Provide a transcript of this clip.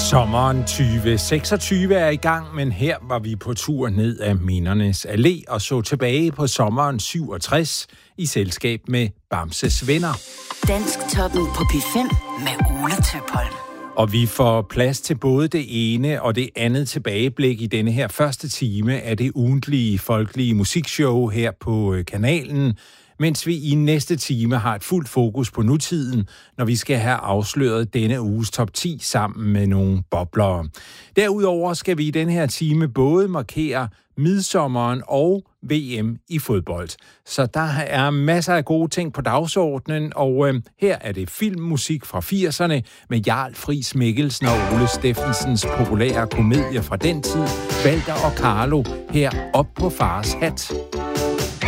Sommeren 2026 er i gang, men her var vi på tur ned ad Mindernes Allé og så tilbage på sommeren 67 i selskab med Bamses Venner. Dansktoppen på P5 med Ole Tøpholm. Og vi får plads til både det ene og det andet tilbageblik i denne her første time af det ugentlige folkelige musikshow her på kanalen, mens vi i næste time har et fuldt fokus på nutiden, når vi skal have afsløret denne uges top 10 sammen med nogle boblere. Derudover skal vi i denne her time både markere midsommeren og VM i fodbold. Så der er masser af gode ting på dagsordenen, og her er det filmmusik fra 80'erne med Jarl Friis Mikkelsen og Ole Steffensens populære komedie fra den tid, Walter og Carlo, her op på fars hat.